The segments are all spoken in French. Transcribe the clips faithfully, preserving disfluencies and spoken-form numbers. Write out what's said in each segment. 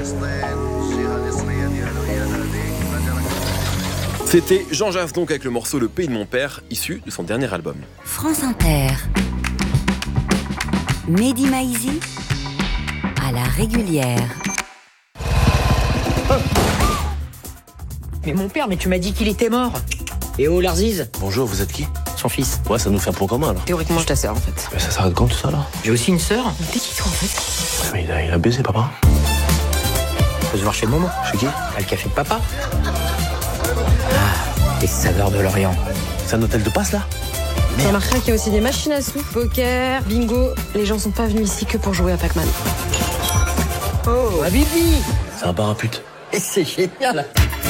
C'était Jean Jass donc avec le morceau Le Pays de mon père, issu de son dernier album. France Inter. Mehdi Maizi à la régulière. Mais mon père, mais tu m'as dit qu'il était mort. Et oh, Larziz. Bonjour, vous êtes qui? Son fils. Ouais, ça nous fait un point commun, là. Théoriquement, je ta sœur, en fait. Mais ça s'arrête quand, tout ça, là? J'ai aussi une sœur. T'es qui, toi, en fait? Ouais, mais il a, il a baisé, papa. Faut se voir chez Momo. Chez qui? À le café de papa. Ah, les saveurs de l'Orient. C'est un hôtel de passe, là? T'as remarqué qu'il y a aussi des machines à sous, poker, bingo. Les gens sont pas venus ici que pour jouer à Pac-Man. Oh, Habibi. C'est un bar à pute. Et c'est génial.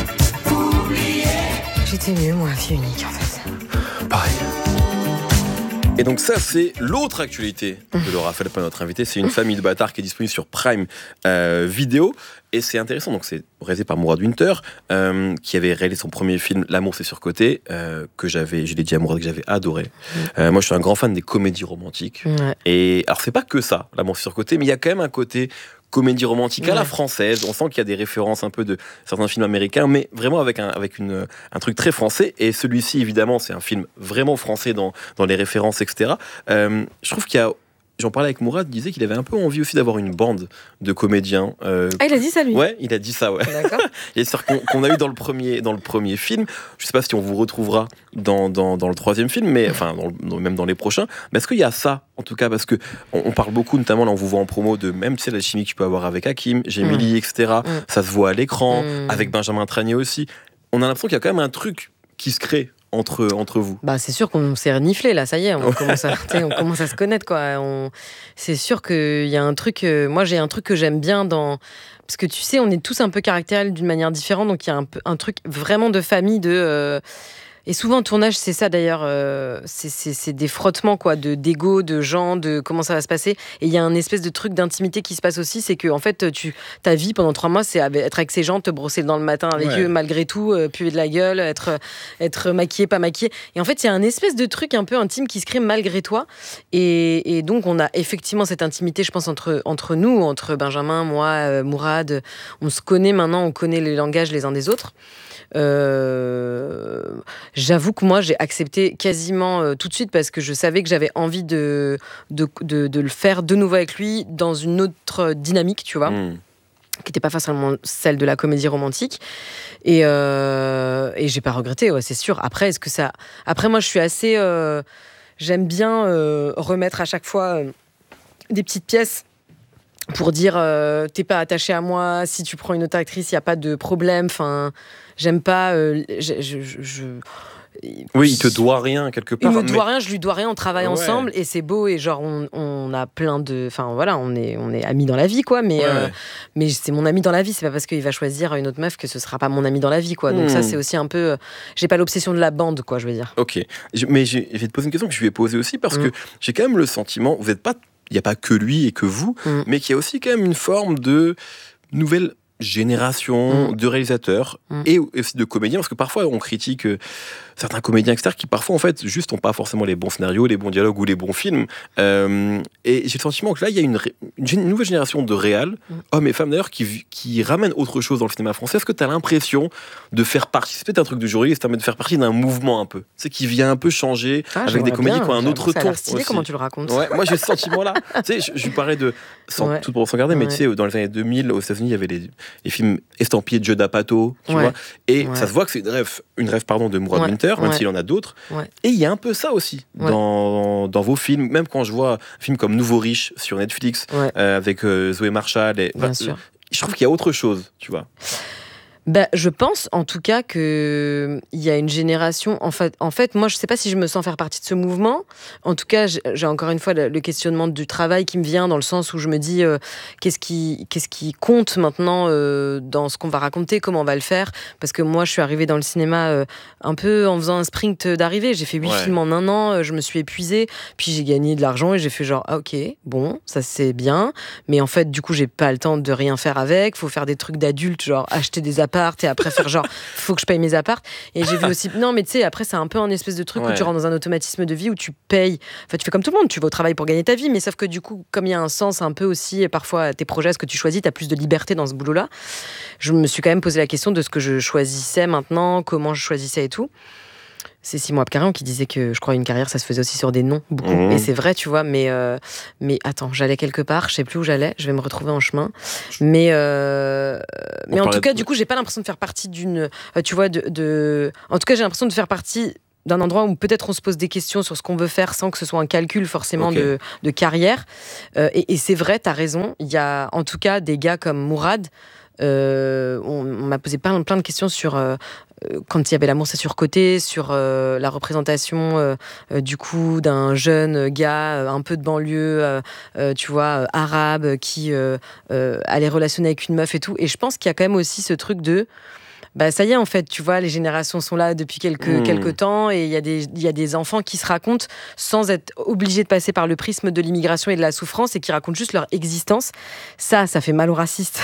J'étais mieux, moi, fille unique, en fait. Pareil. Et donc ça, c'est l'autre actualité de Laura Felpin, notre invité. C'est Une famille de bâtards qui est disponible sur Prime euh, Vidéo. Et c'est intéressant, donc c'est réalisé par Mourad Winter, euh, qui avait réalisé son premier film L'amour c'est surcoté, euh, que j'avais, je l'ai dit à Mourad, que j'avais adoré. Euh, moi, je suis un grand fan des comédies romantiques. Ouais. Et alors, c'est pas que ça, L'amour c'est surcoté, mais il y a quand même un côté comédie romantique à la française. On sent qu'il y a des références un peu de certains films américains, mais vraiment avec un, avec une, un truc très français. Et celui-ci, évidemment, c'est un film vraiment français dans, dans les références, et cetera. Euh, je trouve qu'il y a... J'en parlais avec Mourad, il disait qu'il avait un peu envie aussi d'avoir une bande de comédiens. Euh... Ah, il a dit ça, lui? Ouais, il a dit ça, ouais. D'accord. Et c'est qu'on, qu'on a eu dans le premier, dans le premier film. Je sais pas si on vous retrouvera dans, dans, dans le troisième film, mais enfin, dans le, dans, même dans les prochains. Mais est-ce qu'il y a ça, en tout cas, parce que on, on parle beaucoup, notamment là, on vous voit en promo de même, tu sais, la chimie que tu peux avoir avec Hakim, Gemili, mmh. et cetera. Mmh. Ça se voit à l'écran, mmh. avec Benjamin Tranier aussi. On a l'impression qu'il y a quand même un truc qui se crée entre, entre vous. Bah, c'est sûr qu'on s'est reniflé, là, ça y est, on, commence, à, on commence à se connaître, quoi. On... C'est sûr qu'il y a un truc... Euh, moi, j'ai un truc que j'aime bien dans... Parce que tu sais, on est tous un peu caractériels d'une manière différente, donc il y a un, peu, un truc vraiment de famille, de... Euh... Et souvent, en tournage, c'est ça d'ailleurs, euh, c'est, c'est, c'est des frottements quoi, de, d'ego, de gens, de comment ça va se passer. Et il y a un espèce de truc d'intimité qui se passe aussi, c'est que en fait, tu, ta vie pendant trois mois, c'est être avec ces gens, te brosser le dent le matin avec ouais. eux, malgré tout, euh, puer de la gueule, être, être maquillé, pas maquillé. Et en fait, il y a un espèce de truc un peu intime qui se crée malgré toi. Et, et donc, on a effectivement cette intimité, je pense, entre, entre nous, entre Benjamin, moi, euh, Mourad. On se connaît maintenant, on connaît les langages les uns des autres. Euh, j'avoue que moi j'ai accepté quasiment euh, tout de suite parce que je savais que j'avais envie de, de, de, de le faire de nouveau avec lui dans une autre dynamique, tu vois, mmh. qui n'était pas forcément celle de la comédie romantique. Et, euh, et j'ai pas regretté, ouais, c'est sûr. Après, est-ce que ça... Après, moi je suis assez... Euh, j'aime bien euh, remettre à chaque fois euh, des petites pièces pour dire euh, t'es pas attaché à moi, si tu prends une autre actrice, il n'y a pas de problème. Enfin, j'aime pas. Euh, je, je, je... Oui, il te doit rien quelque part. Il me mais... doit rien, je lui dois rien. On travaille ouais. ensemble et c'est beau et genre on, on a plein de. Enfin voilà, on est on est amis dans la vie quoi. Mais ouais. euh, mais c'est mon ami dans la vie. C'est pas parce qu'il va choisir une autre meuf que ce sera pas mon ami dans la vie quoi. Donc mmh. ça c'est aussi un peu. J'ai pas l'obsession de la bande quoi, je veux dire. Ok, mais j'ai, je vais te poser une question que je lui ai posée aussi parce mmh. que j'ai quand même le sentiment, vous êtes pas. Il n'y a pas que lui et que vous, mmh. mais qu'il y a aussi quand même une forme de nouvelle génération mmh. de réalisateurs mmh. et aussi de comédiens, parce que parfois on critique euh, certains comédiens externes qui parfois en fait juste n'ont pas forcément les bons scénarios, les bons dialogues ou les bons films. Euh, et j'ai le sentiment que là il y a une, ré- une nouvelle génération de réals, mmh. hommes et femmes d'ailleurs, qui, qui ramènent autre chose dans le cinéma français. Est-ce que tu as l'impression de faire partie, c'est peut-être un truc de journaliste, mais de faire partie d'un mouvement un peu, c'est qui vient un peu changer ah, avec des comédies qui ont un autre ton. ton. Stylé, aussi. Comment tu le racontes? Ouais, moi j'ai ce sentiment-là. Tu sais, je, je lui parlais de sans, ouais. tout pour s'en garder, ouais. mais tu sais, dans les années deux mille aux États-Unis, il y avait les, les films estampillés de Joe D'Apato, tu ouais. vois, et ouais. ça se voit que c'est une rêve, une rêve pardon de Mourad ouais. Winter, même ouais. s'il en a d'autres. Ouais. Et il y a un peu ça aussi ouais. dans, dans vos films, même quand je vois un film comme Nouveau Riche sur Netflix ouais. euh, avec euh, Zoé Marshall. Et, Bien bah, sûr. Je trouve qu'il y a autre chose, tu vois. Bah, je pense en tout cas qu'il y a une génération. En fait, en fait, moi, je ne sais pas si je me sens faire partie de ce mouvement. En tout cas, j'ai encore une fois le questionnement du travail qui me vient dans le sens où je me dis euh, qu'est-ce, qui, qu'est-ce qui compte maintenant euh, dans ce qu'on va raconter, comment on va le faire. Parce que moi, je suis arrivée dans le cinéma euh, un peu en faisant un sprint d'arrivée. J'ai fait huit ouais. films en un an, je me suis épuisée. Puis j'ai gagné de l'argent et j'ai fait genre, ah, ok, bon, ça c'est bien. Mais en fait, du coup, j'ai pas le temps de rien faire avec. Il faut faire des trucs d'adultes, genre acheter des appareils appart et après faire genre, faut que je paye mes apparts. Et j'ai vu aussi, non, mais tu sais, après, c'est un peu un espèce de truc Ouais. où tu rentres dans un automatisme de vie où tu payes. Enfin, tu fais comme tout le monde, tu vas au travail pour gagner ta vie, mais sauf que du coup, comme il y a un sens un peu aussi, parfois, à tes projets, ce que tu choisis, tu as plus de liberté dans ce boulot-là. Je me suis quand même posé la question de ce que je choisissais maintenant, comment je choisissais et tout. C'est Simon Abkarian qui disait que je crois une carrière ça se faisait aussi sur des noms beaucoup Mmh. et c'est vrai tu vois mais euh, mais attends j'allais quelque part je sais plus où j'allais je vais me retrouver en chemin mais euh, mais en parlait tout cas de- du coup j'ai pas l'impression de faire partie d'une euh, tu vois de, de en tout cas j'ai l'impression de faire partie d'un endroit où peut-être on se pose des questions sur ce qu'on veut faire sans que ce soit un calcul forcément Ok. de, de carrière Euh, et, et c'est vrai t'as raison il y a en tout cas des gars comme Mourad euh, on, on m'a posé plein, plein de questions sur euh, euh, quand il y avait l'amour c'est surcoté, sur euh, la représentation euh, euh, du coup d'un jeune gars euh, un peu de banlieue, euh, euh, tu vois, euh, arabe, qui euh, euh, allait relationner avec une meuf et tout. Et je pense qu'il y a quand même aussi ce truc de bah ça y est en fait, tu vois, les générations sont là depuis quelques, Mmh. quelques temps et il y, a des- il y a des enfants qui se racontent sans être obligés de passer par le prisme de l'immigration et de la souffrance et qui racontent juste leur existence. Ça, ça fait mal aux racistes.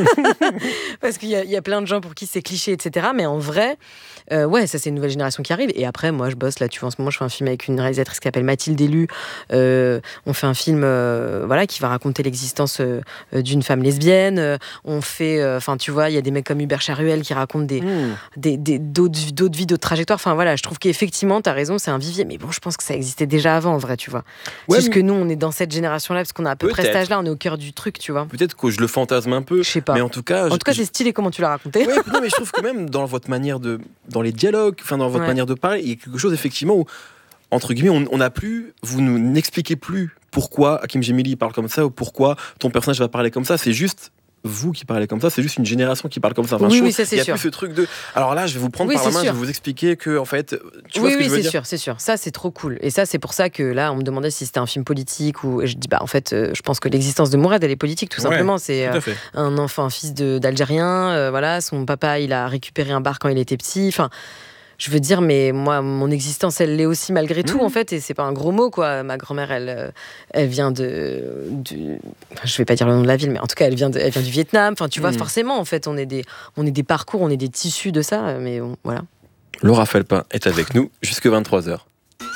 Parce qu'il y, a- il y a plein de gens pour qui c'est cliché, et cetera. Mais en vrai, euh, ouais, ça c'est une nouvelle génération qui arrive. Et après, moi je bosse là, tu vois, en ce moment je fais un film avec une réalisatrice qui s'appelle Mathilde Élu. Euh, on fait un film euh, voilà, qui va raconter l'existence euh, euh, d'une femme lesbienne. Euh, on fait, enfin tu vois, il y a des mecs comme Hubert Charuel qui racontent des, Mmh. des, des- d'autres, d'autres vies, d'autres trajectoires. Enfin voilà, je trouve qu'effectivement, tu as raison, c'est un vivier. Mais bon, je pense que ça existait déjà avant, en vrai, tu vois. Ouais, c'est juste mais- que nous, on est dans cette génération-là, parce qu'on a à peu près cet Peut-être. âge-là, on est au cœur du truc, tu vois. Peut-être que je le fantasme un peu, Je sais pas. mais en tout cas, En tout cas, je- c'est stylé comment tu l'as raconté. Ouais, non, mais je trouve que même dans votre manière de, dans les dialogues, enfin dans votre Ouais. manière de parler, il y a quelque chose effectivement où, entre guillemets, on on n'a plus, vous nous n'expliquez plus pourquoi Hakim Djemili parle comme ça ou pourquoi ton personnage va parler comme ça. C'est juste vous qui parlez comme ça. C'est juste une génération qui parle comme ça. Enfin, Oui, je oui, trouve ça, c'est Il y a sûr. plus ce truc de. Alors là, je vais vous prendre Oui, par la c'est main, sûr. je vais vous expliquer que en fait, tu vois oui, ce que oui, je veux c'est dire. sûr, c'est sûr. Ça, c'est trop cool. Et ça, c'est pour ça que là, on me demandait si c'était un film politique ou. Et je dis, bah, en fait, euh, je pense que l'existence de Mourad, elle est politique, tout Ouais, simplement. C'est Tout euh, à fait. un enfant, un fils de- d'Algérien. euh, voilà, son papa, il a récupéré un bar quand il était petit. Enfin. Je veux dire, mais moi, mon existence, elle l'est aussi malgré tout, Mmh. en fait, et c'est pas un gros mot, quoi. Ma grand-mère, elle, euh, elle vient de, du, enfin, je vais pas dire le nom de la ville, mais en tout cas, elle vient, de, elle vient du Vietnam. Enfin, tu vois, Mmh. forcément, en fait, on est des, on est des parcours, on est des tissus de ça, mais bon, voilà. Laura Felpin est avec nous jusque vingt-trois heures.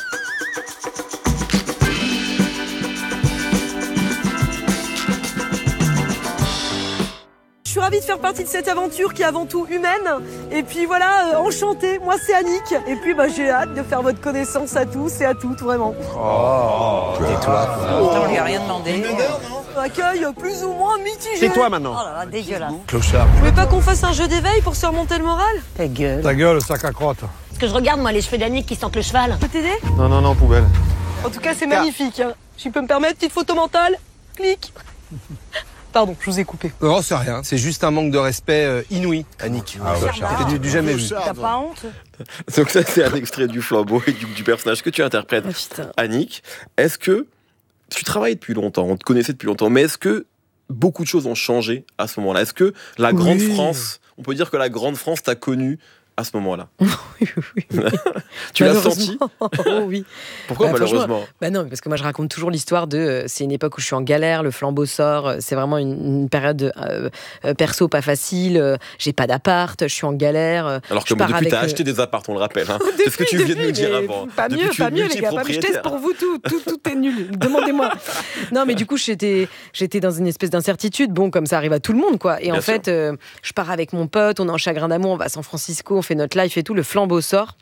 Je suis ravie de faire partie de cette aventure qui est avant tout humaine. Et puis voilà, euh, enchantée, moi c'est Annick. Et puis bah, j'ai hâte de faire votre connaissance à tous et à toutes, vraiment. On lui a rien demandé. Accueil plus ou moins mitigé. C'est toi maintenant. Oh là là, dégueulasse. Clochard. Vous voulez pas qu'on fasse un jeu d'éveil pour se remonter le moral? Ta gueule. Ta gueule, sac à crotte. Parce que je regarde, moi, les cheveux d'Annick qui sentent le cheval. Je peux t'aider? Non, non, non, poubelle. En tout cas, c'est magnifique. Hein. Si je peux me permettre, petite photo mentale. Clic. Pardon, je vous ai coupé. Non, c'est rien. C'est juste un manque de respect euh, inouï, Annick. Ah ouais, C'était du, du jamais vu. T'as pas honte? Donc ça, c'est un extrait du flambeau et du, du personnage que tu interprètes. Oh, putain. Annick, est-ce que tu travailles depuis longtemps, on te connaissait depuis longtemps, mais est-ce que beaucoup de choses ont changé à ce moment-là? Est-ce que la grande Oui. France, on peut dire que la grande France t'a connu à ce moment-là? Oui, oui, oui. Tu l'as Malheureusement. senti? Oh oui. Pourquoi Bah, franchement, malheureusement? Bah non, parce que moi je raconte toujours l'histoire de. euh, c'est une époque où je suis en galère, le flambeau sort, euh, c'est vraiment une, une période euh, euh, perso pas facile. euh, j'ai pas d'appart, je suis en galère. euh, Alors que je bon, pars depuis, avec, t'as euh, acheté des apparts, on le rappelle. Hein. C'est ce que tu viens de nous Depuis, dire mais avant. Pas Depuis, mieux, tu es pas mieux, les gars. Pas mieux. Je teste multipropriétaire. pour vous tout, tout, tout est nul. Demandez-moi. Non, mais du coup, j'étais, j'étais dans une espèce d'incertitude. Bon, comme ça arrive à tout le monde, quoi. Et Bien en sûr. fait, euh, je pars avec mon pote, on est en chagrin d'amour, on va à San Francisco, on fait notre life et tout. Le flambeau sort.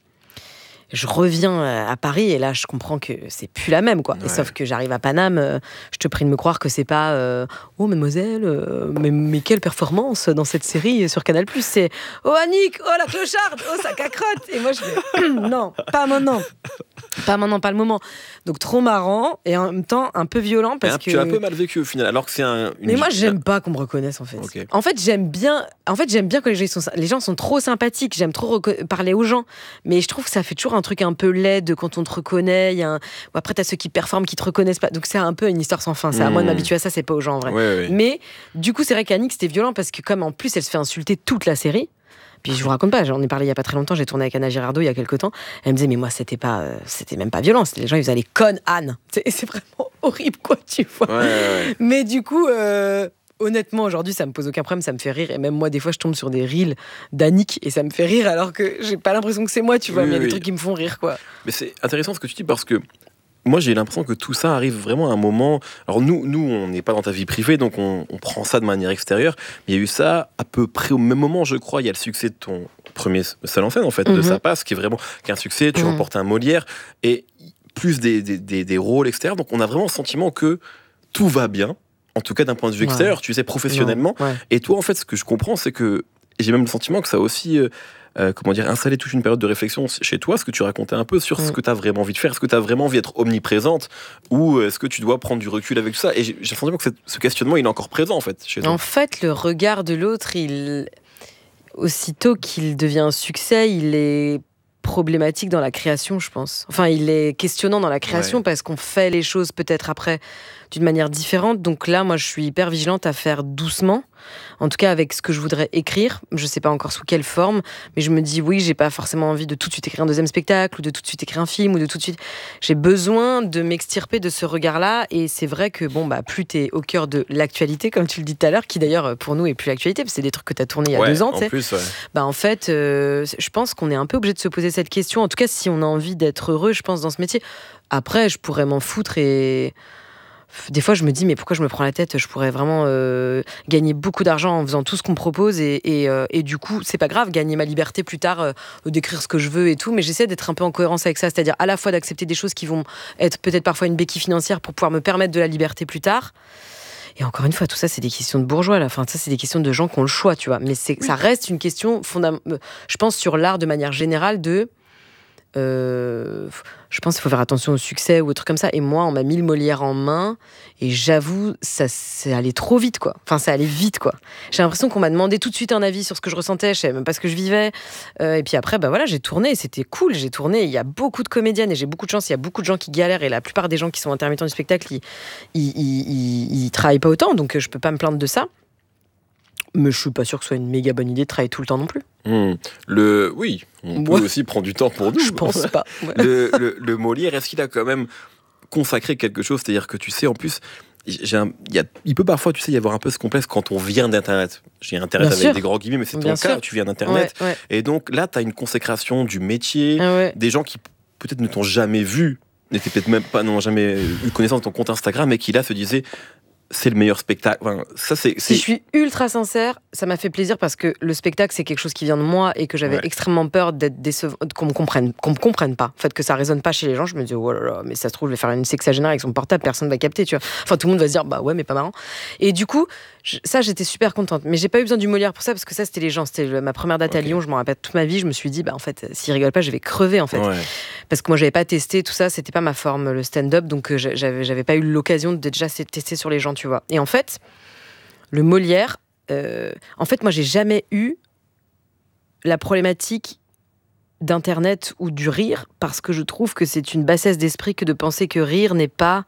Je reviens à Paris et là, je comprends que c'est plus la même, quoi. Ouais. Et sauf que j'arrive à Paname, euh, je te prie de me croire que c'est pas euh, oh mademoiselle, euh, mais, mais quelle performance dans cette série sur Canal+. C'est oh Annick, oh la clocharde, oh ça cacrotte. Et moi je fais non, pas maintenant, pas maintenant, pas le moment. Donc trop marrant et en même temps un peu violent parce Hein, que. Tu as un peu mal vécu au final, alors que c'est un. Une... Mais moi, j'aime pas qu'on me reconnaisse en fait. Ok. En fait, j'aime bien. En fait, j'aime bien que les gens sont, les gens sont trop sympathiques. J'aime trop reco- parler aux gens, mais je trouve que ça fait toujours un truc un peu laid de quand on te reconnaît. Il y a un... Bon, après, t'as ceux qui performent, qui te reconnaissent pas. Donc c'est un peu une histoire sans fin. C'est à moi de Mmh. m'habituer à ça. C'est pas aux gens en vrai. Ouais, ouais. Mais du coup, c'est vrai qu'Annick, c'était violent parce que comme en plus, elle se fait insulter toute la série. Puis je vous raconte pas, j'en ai parlé il y a pas très longtemps, j'ai tourné avec Anna Girardot il y a quelques temps. Elle me disait mais moi c'était pas, euh, c'était même pas violent, c'était les gens ils faisaient les connes Anne. C'est, c'est vraiment horrible quoi, tu vois. Ouais, ouais, ouais. Mais du coup, euh, honnêtement, aujourd'hui, ça me pose aucun problème, ça me fait rire. Et même moi, des fois, je tombe sur des reels d'Annick et ça me fait rire alors que j'ai pas l'impression que c'est moi, tu vois, Oui, mais il y a oui. des trucs qui me font rire, quoi. Mais c'est intéressant ce que tu dis parce que moi, j'ai l'impression que tout ça arrive vraiment à un moment. Alors, nous, nous on n'est pas dans ta vie privée, donc on, on prend ça de manière extérieure. Mais il y a eu ça à peu près au même moment, je crois. Il y a le succès de ton premier seul en scène, en fait, Mhm. de Ça passe, qui est vraiment qui est un succès. Tu Mhm. remportes un Molière et plus des, des, des, des rôles extérieurs. Donc, on a vraiment le sentiment que tout va bien, en tout cas d'un point de vue Ouais. extérieur, tu sais, professionnellement. Non, ouais. Et toi, en fait, ce que je comprends, c'est que et j'ai même le sentiment que ça a aussi, euh, euh, comment dire, installé toute une période de réflexion chez toi, ce que tu racontais un peu sur ce Mm. que tu as vraiment envie de faire. Est-ce que tu as vraiment envie d'être omniprésente ou est-ce que tu dois prendre du recul avec tout ça? Et j'ai j'ai le sentiment que cette- ce questionnement, il est encore présent, en fait, chez toi. En fait, le regard de l'autre, il... aussitôt qu'il devient un succès, il est problématique dans la création, je pense. Enfin, il est questionnant dans la création Ouais. parce qu'on fait les choses peut-être après d'une manière différente. Donc là, moi, je suis hyper vigilante à faire doucement. En tout cas, avec ce que je voudrais écrire. Je sais pas encore sous quelle forme, mais je me dis, oui, j'ai pas forcément envie de tout de suite écrire un deuxième spectacle ou de tout de suite écrire un film ou de tout de suite... J'ai besoin de m'extirper de ce regard-là et c'est vrai que, bon, bah, plus t'es au cœur de l'actualité, comme tu le dis tout à l'heure, qui d'ailleurs, pour nous, est plus l'actualité, parce que c'est des trucs que t'as tourné il y a Ouais, deux ans, en tu sais. plus, ouais. Bah en fait, euh, je pense qu'on est un peu obligé de se poser cette question. En tout cas, si on a envie d'être heureux, je pense, dans ce métier. Après, je pourrais m'en foutre et... Des fois, je me dis, mais pourquoi je me prends la tête? Je pourrais vraiment euh, gagner beaucoup d'argent en faisant tout ce qu'on me propose et, et, euh, et du coup, c'est pas grave, gagner ma liberté plus tard, euh, d'écrire ce que je veux et tout. Mais j'essaie d'être un peu en cohérence avec ça, c'est-à-dire à la fois d'accepter des choses qui vont être peut-être parfois une béquille financière pour pouvoir me permettre de la liberté plus tard. Et encore une fois, tout ça, c'est des questions de bourgeois, là. Enfin, ça, c'est des questions de gens qui ont le choix, tu vois. Mais c'est, ça reste une question fondamentale, je pense, sur l'art de manière générale de... Euh, je pense qu'il faut faire attention au succès ou autre trucs comme ça. Et moi, on m'a mis le Molière en main et j'avoue, ça, c'est allé trop vite, quoi. Enfin, ça allait vite, quoi. J'ai l'impression qu'on m'a demandé tout de suite un avis sur ce que je ressentais, je savais même pas ce que je vivais. Euh, et puis après, bah voilà, j'ai tourné et c'était cool. J'ai tourné. Il y a beaucoup de comédiennes et j'ai beaucoup de chance. Il y a beaucoup de gens qui galèrent et la plupart des gens qui sont intermittents du spectacle, ils, ils, ils, ils, ils travaillent pas autant, donc je peux pas me plaindre de ça. Mais je suis pas sûr que ce soit une méga bonne idée de travailler tout le temps non plus. Mmh. Le... Oui, on Ouais. peut aussi prendre du temps pour nous. Je pense pas. Ouais. le, le, le Molière, est-ce qu'il a quand même consacré quelque chose? C'est-à-dire que tu sais, en plus, j'ai un, il, y a, il peut parfois, tu sais, y avoir un peu ce complexe quand on vient d'Internet. J'ai Internet Bien avec sûr. des grands guillemets, mais c'est ton Bien cas, sûr. tu viens d'Internet. Ouais, ouais. Et donc là, tu as une consécration du métier, Ah ouais. des gens qui peut-être ne t'ont jamais vu, n'étaient peut-être même pas, n'ont jamais eu connaissance de ton compte Instagram, et qui là se disaient, c'est le meilleur spectacle. Enfin, ça, c'est, Si c'est... je suis ultra sincère, ça m'a fait plaisir parce que le spectacle, c'est quelque chose qui vient de moi et que j'avais Ouais. extrêmement peur d'être décev... qu'on me comprenne, qu'on me comprenne pas. En fait, que ça résonne pas chez les gens. Je me dis, oh là là, mais ça se trouve, je vais faire une sexagénaire avec son portable, personne va capter, tu vois. Enfin, tout le monde va se dire, bah ouais, mais pas marrant. Et du coup, je- ça, j'étais super contente. Mais j'ai pas eu besoin du Molière pour ça parce que ça, c'était les gens. C'était le- ma première date à Ok. Lyon. Je m'en rappelle toute ma vie. Je me suis dit, bah en fait, s'ils rigolent pas, je vais crever, en fait. Ouais. Parce que moi, j'avais pas testé tout ça, c'était pas ma forme, le stand-up, donc euh, j'avais, j'avais pas eu l'occasion de déjà tester sur les gens, tu vois. Et en fait, le Molière, euh, en fait, moi, j'ai jamais eu la problématique d'Internet ou du rire, parce que je trouve que c'est une bassesse d'esprit que de penser que rire n'est pas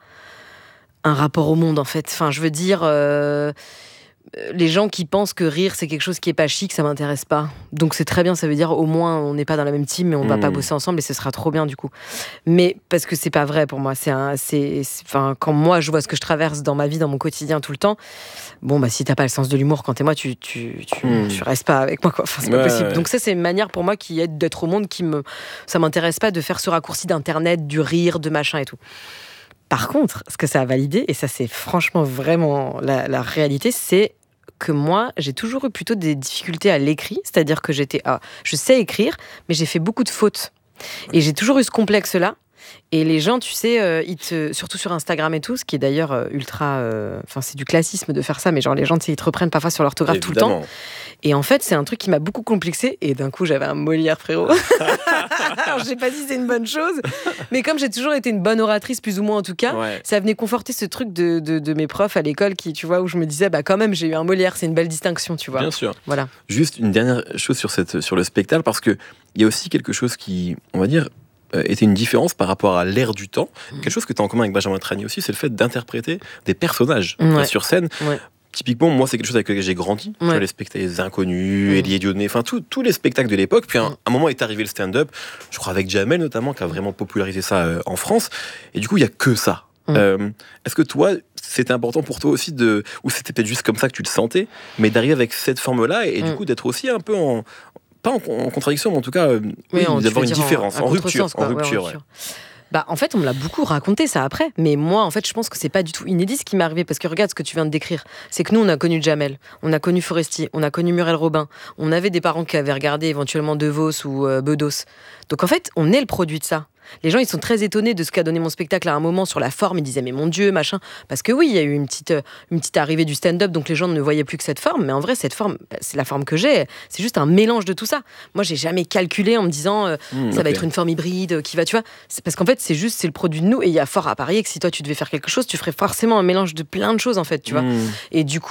un rapport au monde, en fait. Enfin, je veux dire... euh, les gens qui pensent que rire c'est quelque chose qui est pas chic, ça m'intéresse pas. Donc c'est très bien, ça veut dire au moins on n'est pas dans la même team mais on va Mmh. pas bosser ensemble et ce sera trop bien du coup. Mais parce que c'est pas vrai pour moi, c'est un c'est enfin quand moi je vois ce que je traverse dans ma vie, dans mon quotidien tout le temps. Bon bah si t'as pas le sens de l'humour quand t'es moi, tu tu tu, Mmh. tu restes pas avec moi quoi. Enfin c'est pas Ouais, possible. ouais. Donc ça c'est une manière pour moi qui est d'être au monde qui me ça m'intéresse pas de faire ce raccourci d'internet, du rire, de machin et tout. Par contre, ce que ça a validé, et ça c'est franchement vraiment la, la réalité, c'est que moi, j'ai toujours eu plutôt des difficultés à l'écrit, c'est-à-dire que j'étais, ah, je sais écrire, mais j'ai fait beaucoup de fautes. Et j'ai toujours eu ce complexe-là. Et les gens, tu sais, euh, ils te, surtout sur Instagram et tout, ce qui est d'ailleurs euh, ultra... Enfin, euh, c'est du classisme de faire ça, mais genre les gens, tu sais, ils te reprennent parfois sur l'orthographe tout le temps. Évidemment. Et en fait, c'est un truc qui m'a beaucoup complexé. Et d'un coup, j'avais un Molière, frérot. Alors, je sais pas si c'est une bonne chose, mais comme j'ai toujours été une bonne oratrice, plus ou moins en tout cas, Ouais. ça venait conforter ce truc de, de, de mes profs à l'école, qui, tu vois, où je me disais, bah quand même, j'ai eu un Molière, c'est une belle distinction, tu vois. Bien sûr. Voilà. Juste une dernière chose sur, cette, sur le spectacle, parce qu'il y a aussi quelque chose qui, on va dire, euh, était une différence par rapport à l'ère du temps. Mmh. Quelque chose que tu as en commun avec Benjamin Tranier aussi, c'est le fait d'interpréter des personnages Ouais. euh, sur scène. Ouais. Typiquement, moi, c'est quelque chose avec lequel j'ai grandi. Tu Ouais. vois, les spectacles des Inconnus, Mm. Elie Dionné, enfin, tout- tous les spectacles de l'époque. Puis, à un, Mm. un moment est arrivé le stand-up, je crois avec Jamel notamment, qui a vraiment popularisé ça euh, en France. Et du coup, il y a que ça. Mmh. Euh, est-ce que toi, c'était important pour toi aussi de, ou c'était peut-être juste comme ça que tu le sentais, mais d'arriver avec cette forme-là et, et Mmh. du coup d'être aussi un peu en, pas en, en contradiction, mais en tout cas, euh, Oui, oui, en- tu d'avoir veux une dire différence, en, à rupture, contresens, quoi. en Ouais, rupture. ouais. Bah, en fait, on me l'a beaucoup raconté ça après, mais moi, en fait, je pense que c'est pas du tout inédit ce qui m'est arrivé parce que regarde ce que tu viens de décrire. C'est que nous, on a connu Jamel, on a connu Foresti, on a connu Muriel Robin, on avait des parents qui avaient regardé éventuellement De Vos ou euh, Bedos. Donc en fait, on est le produit de ça. Les gens, ils sont très étonnés de ce qu'a donné mon spectacle à un moment sur la forme. Ils disaient, mais mon Dieu, machin. Parce que oui, il y a eu une petite, euh, une petite arrivée du stand-up, donc les gens ne voyaient plus que cette forme. Mais en vrai, cette forme, bah, c'est la forme que j'ai. C'est juste un mélange de tout ça. Moi, j'ai jamais calculé en me disant, euh, Mmh, ça ok. va être une forme hybride euh, qui va, tu vois. C'est parce qu'en fait, c'est juste, c'est le produit de nous. Et il y a fort à parier que si toi, tu devais faire quelque chose, tu ferais forcément un mélange de plein de choses, en fait, tu vois. Mmh. Et du coup,